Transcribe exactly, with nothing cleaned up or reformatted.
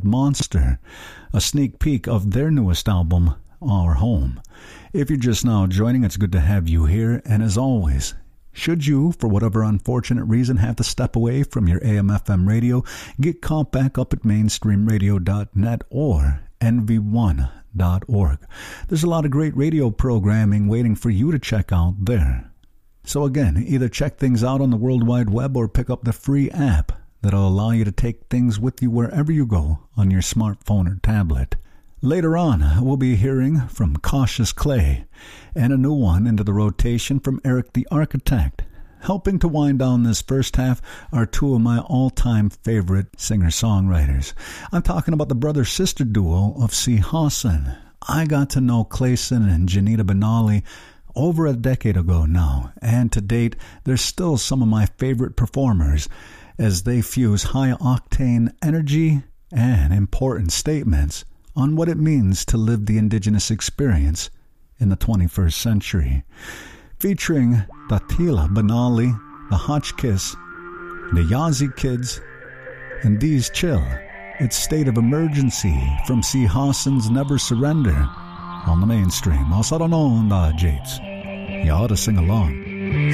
with Monster, a sneak peek of their newest album, Our Home. If you're just now joining, it's good to have you here, and as always, should you, for whatever unfortunate reason, have to step away from your A M F M radio, get caught back up at mainstream radio dot net or N V one dot org. There's a lot of great radio programming waiting for you to check out there. So again, either check things out on the World Wide Web or pick up the free app that'll allow you to take things with you wherever you go on your smartphone or tablet. Later on, we'll be hearing from Cautious Clay and a new one into the rotation from Eric the Architect. Helping to wind down this first half are two of my all-time favorite singer-songwriters. I'm talking about the brother-sister duo of C. Hassan. I got to know Clayson and Janita Benali over a decade ago now, and to date, they're still some of my favorite performers as they fuse high-octane energy and important statements on what it means to live the indigenous experience in the twenty-first century. Featuring Datila Benali, the Hotchkiss, the Yazzie Kids, and These Chill, it's State of Emergency from C. Hassan's Never Surrender on the mainstream. Also don't know on the Japes. You ought to sing along.